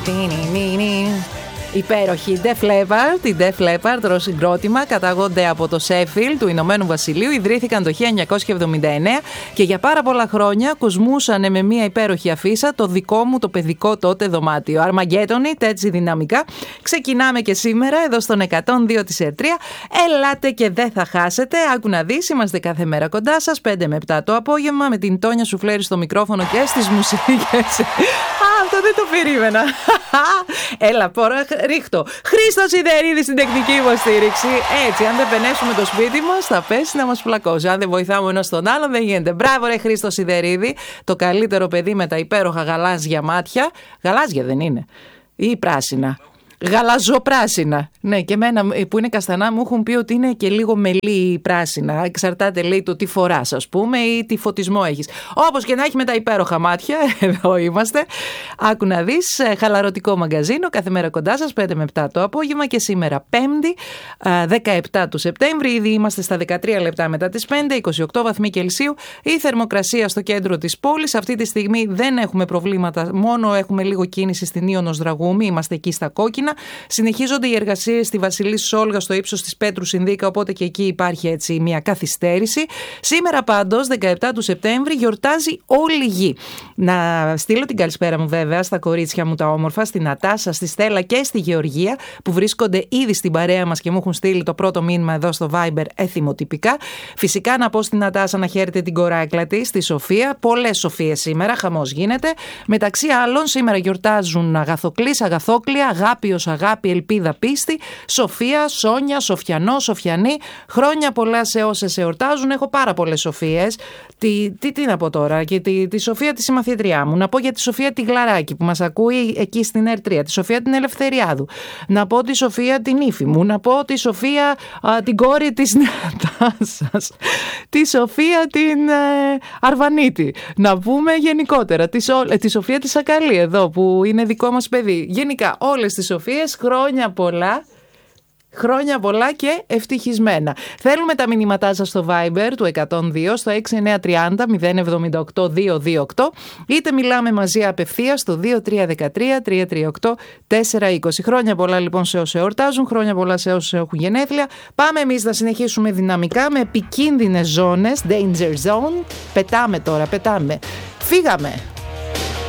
Υπέροχη Def Leppard, η Def Leppard ως συγκρότημα, καταγόνται από το Sheffield του Ηνωμένου Βασιλείου, ιδρύθηκαν το 1979 και για πάρα πολλά χρόνια κοσμούσανε με μια υπέροχη αφίσα το δικό μου το παιδικό τότε δωμάτιο. Armageddon, έτσι δυναμικά. Ξεκινάμε και σήμερα εδώ στον 102 της ΕΡΤΡΙΑ. Ελάτε και δεν θα χάσετε. Άκου να δεις, είμαστε κάθε μέρα κοντά σας, 5 με 7 το απόγευμα, με την Τόνια Σουφλέρη στο μικρόφωνο και στις μουσικές. Αυτό δεν το περίμενα. Έλα, πόρα, ρίχτω. Χρήστος Σιδερίδης στην τεχνική υποστήριξη. Έτσι, αν δεν πενέσουμε το σπίτι μας, θα πέσει να μας φλακώσει. Αν δεν βοηθάμε ένας τον άλλον, δεν γίνεται. Μπράβο, ρε Χρήστο Σιδερίδη, το καλύτερο παιδί με τα υπέροχα γαλάζια μάτια. Γαλάζια δεν είναι, ή πράσινα. Γαλαζοπράσινα. Ναι, και εμένα που είναι καστανά μου έχουν πει ότι είναι και λίγο μελί πράσινα. Εξαρτάται, λέει, το τι φοράς, ας πούμε, ή τι φωτισμό έχεις. Όπως και να έχει, με τα υπέροχα μάτια, εδώ είμαστε. Άκου να δεις, χαλαρωτικό μαγκαζίνο, κάθε μέρα κοντά σας, 5 με 7 το απόγευμα, και σήμερα 5η, 17 του Σεπτέμβρη. Ήδη είμαστε στα 13 λεπτά μετά τις 5, 28 βαθμοί Κελσίου. Η θερμοκρασία στο κέντρο της πόλης. Αυτή τη στιγμή δεν έχουμε προβλήματα, μόνο έχουμε λίγο κίνηση στην Ίωνος Δραγούμη, είμαστε εκεί στα κόκκινα. Συνεχίζονται οι εργασίες στη Βασιλής Όλγα στο ύψος της Πέτρου Συνδίκα, οπότε και εκεί υπάρχει έτσι μια καθυστέρηση. Σήμερα πάντως, 17 του Σεπτέμβρη, γιορτάζει όλη η γη. Να στείλω την καλησπέρα μου βέβαια στα κορίτσια μου τα όμορφα, στην Νατάσα, στη Στέλλα και στη Γεωργία, που βρίσκονται ήδη στην παρέα μας και μου έχουν στείλει το πρώτο μήνυμα εδώ στο Viber εθιμοτυπικά. Φυσικά να πω στην Νατάσα να χαίρεται την κοράκλα της, στη Σοφία. Πολλές Σοφίες σήμερα, χαμός γίνεται. Μεταξύ άλλων, σήμερα γιορτάζουν Αγαθοκλής, Αγαθόκλια, Αγάπη, αγάπη, ελπίδα, πίστη, Σοφία, Σόνια, Σοφιανό, Σοφιανή. Χρόνια πολλά σε όσες εορτάζουν. Έχω πάρα πολλές Σοφίες. Τι να πω τώρα, και τη Σοφία τη συμμαθήτριά μου. Να πω για τη Σοφία τη Γλαράκη που μας ακούει εκεί στην ΕΡΤΡΙΑ. Τη Σοφία την Ελευθεριάδου. Να πω τη Σοφία την Ήφη μου. Να πω τη Σοφία την κόρη της Νατάσας. Τη Σοφία την Αρβανίτη. Να πούμε γενικότερα τη Σοφία τη Σακαλή εδώ που είναι δικό μας παιδί. Γενικά όλες τις Σοφίες, χρόνια πολλά. Χρόνια πολλά και ευτυχισμένα. Θέλουμε τα μηνύματά σας στο Viber του 102 στο 6930 078 228, είτε μιλάμε μαζί απευθείας στο 2313 338 420. Χρόνια πολλά λοιπόν σε όσοι εορτάζουν, χρόνια πολλά σε όσοι έχουν γενέθλια. Πάμε εμείς να συνεχίσουμε δυναμικά με επικίνδυνες ζώνες, danger zone. Πετάμε τώρα, πετάμε. Φύγαμε.